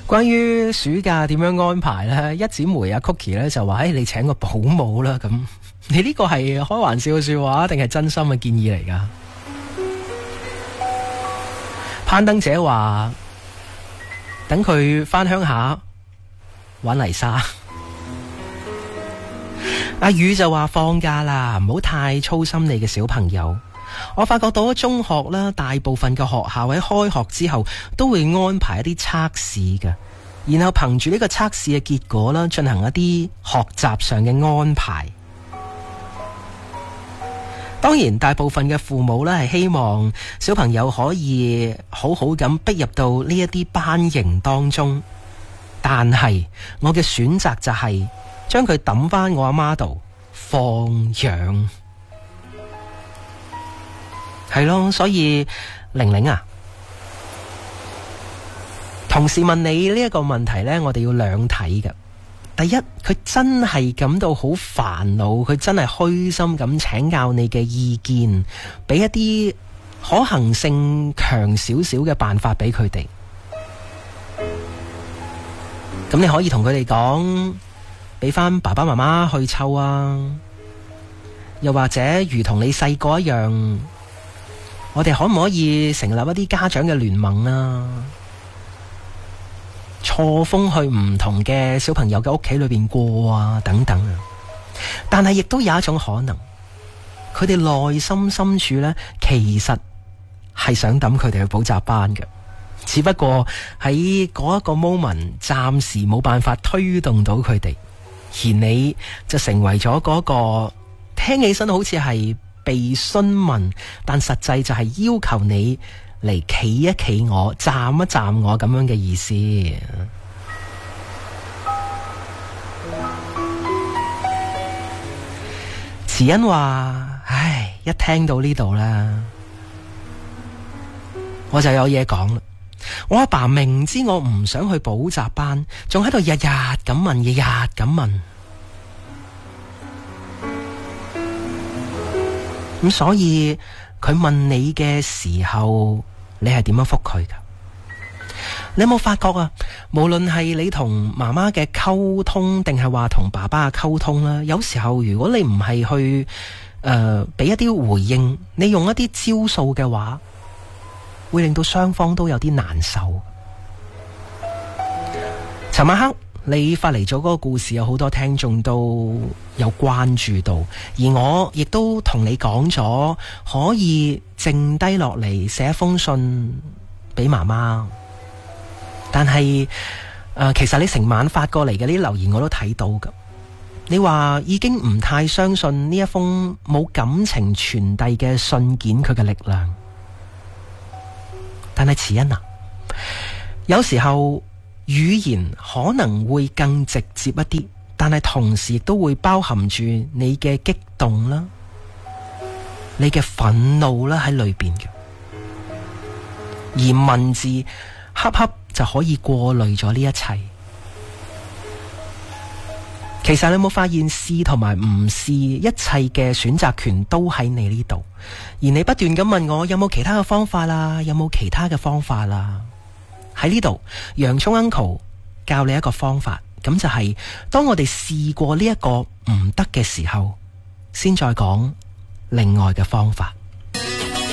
關於暑假點樣安排呢？一姊妹阿 Cookie 咧就話：你請個保姆啦。咁你呢個係開玩笑嘅說話，定係真心嘅建議嚟㗎？攀登者話：等佢返鄉下玩泥沙。阿宇就話：放假啦，唔好太操心你嘅小朋友。我發覺到咗中學啦，大部分嘅學校喺開學之後都會安排一啲測試嘅，然後憑住呢個測試嘅結果啦，進行一啲學習上嘅安排。當然，大部分嘅父母呢係希望小朋友可以好好咁逼入到呢一啲班型當中，但係我嘅選擇就係將佢抌返我阿媽度放養。係咯，所以玲玲啊，同事問你呢一個問題呢，我哋要兩睇㗎。第一，佢真係感到好煩惱，佢真係虛心咁請教你嘅意見，俾一啲可行性強少少嘅辦法俾佢哋。咁你可以同佢哋講，俾翻爸爸媽媽去湊啊，又或者如同你細個一樣，我哋可唔可以成立一啲家長嘅聯盟啊？錯峰去唔同嘅小朋友嘅屋企裏邊過啊，等等啊。但係亦都有一種可能，佢哋內心深處呢，其實係想抌佢哋去補習班嘅，只不過喺嗰一個 moment 暫時冇辦法推動到佢哋，而你就成為咗嗰個聽起身好似係被詢問，但實際就係要求你嚟企一企我，站一站我咁樣嘅意思。慈恩話：唉，一聽到呢度啦，我就有嘢講啦。我阿爸明知我唔想去補習班，仲喺度日日咁問，日日咁問。咁所以佢問你嘅時候，你係點樣覆佢噶？你有冇發覺啊？無論係你同媽媽嘅溝通，定係話同爸爸嘅溝通啦，有時候如果你唔係去俾一啲回應，你用一啲招數嘅話，會令到雙方都有啲難受。尋晚黑你發嚟咗嗰個故事，有好多聽眾都有關注到，而我亦都同你講咗，可以靜低落嚟寫一封信俾媽媽。但係其實你成晚發過嚟嘅呢啲留言我都睇到㗎。你話已經唔太相信呢一封冇感情傳遞嘅信件佢嘅力量。但係慈恩啊，有時候語言可能會更直接一啲，但係同時亦都會包含住你嘅激動啦，你嘅憤怒啦喺裏邊嘅，而文字恰恰就可以過濾咗呢一切。其實你有冇發現，試同埋唔試，一切嘅選擇權都喺你呢度，而你不斷咁問我有冇其他嘅方法啦，有冇其他嘅方法啦？喺呢度，洋蔥 uncle 教你一個方法，咁就係當我哋試過呢一個唔得嘅時候，先再講另外嘅方法。